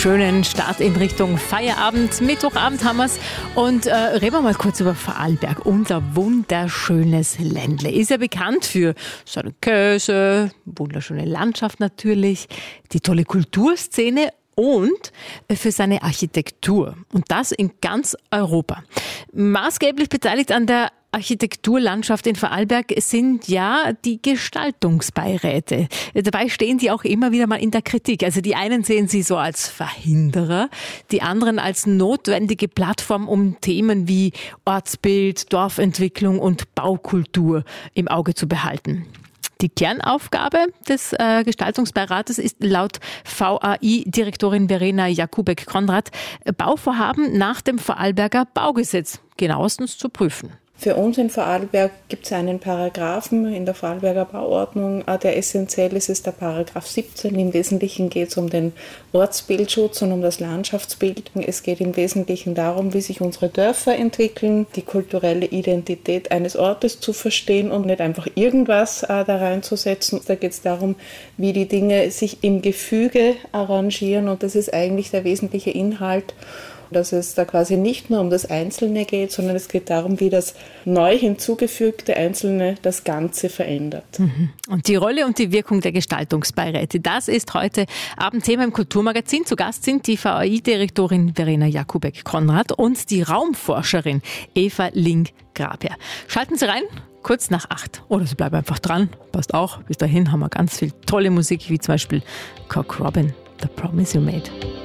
schönen Start in Richtung Feierabend. Mittwochabend haben wir es. Und reden wir mal kurz über Vorarlberg. Unser wunderschönes Ländle. Ist ja bekannt für seinen Käse, wunderschöne Landschaft natürlich, die tolle Kulturszene und für seine Architektur. Und das in ganz Europa. Maßgeblich beteiligt an der Architekturlandschaft in Vorarlberg sind ja die Gestaltungsbeiräte. Dabei stehen die auch immer wieder mal in der Kritik. Also die einen sehen sie so als Verhinderer, die anderen als notwendige Plattform, um Themen wie Ortsbild, Dorfentwicklung und Baukultur im Auge zu behalten. Die Kernaufgabe des Gestaltungsbeirates ist laut VAI-Direktorin Verena Jakubek-Konrad, Bauvorhaben nach dem Vorarlberger Baugesetz genauestens zu prüfen. Für uns in Vorarlberg gibt es einen Paragraphen in der Vorarlberger Bauordnung, der essentiell ist, ist der Paragraph 17. Im Wesentlichen geht es um den Ortsbildschutz und um das Landschaftsbild. Es geht im Wesentlichen darum, wie sich unsere Dörfer entwickeln, die kulturelle Identität eines Ortes zu verstehen und nicht einfach irgendwas da reinzusetzen. Da geht es darum, wie die Dinge sich im Gefüge arrangieren, und das ist eigentlich der wesentliche Inhalt. Dass es da quasi nicht nur um das Einzelne geht, sondern es geht darum, wie das neu hinzugefügte Einzelne das Ganze verändert. Und die Rolle und die Wirkung der Gestaltungsbeiräte, das ist heute Abendthema im Kulturmagazin. Zu Gast sind die VAI-Direktorin Verena Jakubek-Konrad und die Raumforscherin Eva Link-Grabherr. Schalten Sie rein, kurz nach 8. Oder Sie bleiben einfach dran, passt auch. Bis dahin haben wir ganz viel tolle Musik, wie zum Beispiel Cock Robin, The Promise You Made.